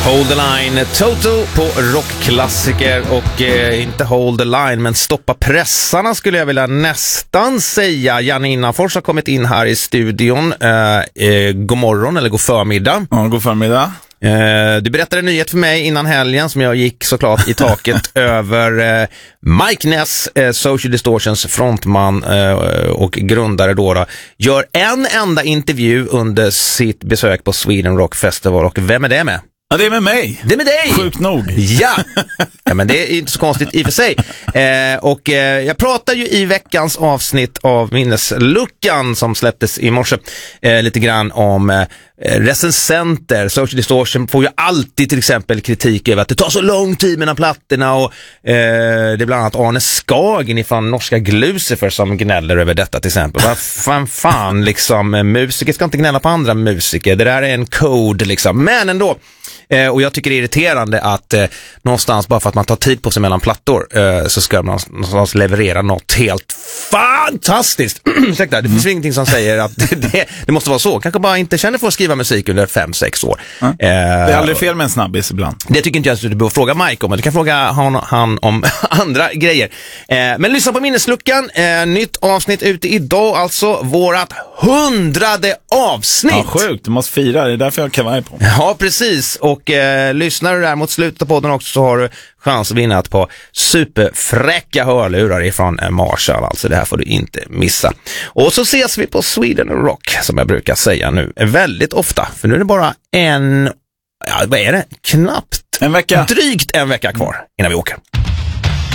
Hold the line, Toto på rockklassiker och inte hold the line men stoppa pressarna skulle jag vilja nästan säga. Janne Innanfors har kommit in här i studion. God morgon eller god förmiddag. Ja, god förmiddag. Du berättade en nyhet för mig innan helgen som jag gick såklart i taket över Mike Ness, Social Distortions frontman och grundare då, gör en enda intervju under sitt besök på Sweden Rock Festival. Och vem är det med? Ja, det är med mig. Det är med dig! Sjukt nog. Ja, men det är inte så konstigt i och för sig. Jag pratar ju i veckans avsnitt av Minnesluckan som släpptes i morse lite grann om recensenter. Social Distortion får ju alltid till exempel kritik över att det tar så lång tid mellan plattorna och det är bland annat Arne Skagen ifrån norska Glucifer som gnäller över detta till exempel. Vad fan liksom, musiker ska inte gnälla på andra musiker. Det där är en code liksom. Men ändå. Och jag tycker det är irriterande att någonstans bara för att man tar tid på sig mellan plattor så ska man någonstans leverera något helt fantastiskt. Ursäkta, det finns ingenting som säger att det måste vara så. Kanske bara inte känner för att skriva musik under 5-6 år. Det är aldrig fel med en snabbis ibland. Det tycker inte jag att du behöver fråga Mike om. Du kan fråga han om andra grejer. Men lyssna på Minnesluckan. Nytt avsnitt ute idag, alltså vårat 100:e avsnitt. Ja, sjukt. Du måste fira. Det är därför jag har kavaj på. Ja, precis. Och lyssnar du där mot slutet av podden också så har du chans att vinna ett par superfräcka hörlurar ifrån Marshall. Alltså det här får du inte missa. Och så ses vi på Sweden Rock som jag brukar säga nu väldigt ofta. För nu är det bara vad är det? Knappt. En vecka. Drygt en vecka kvar innan vi åker.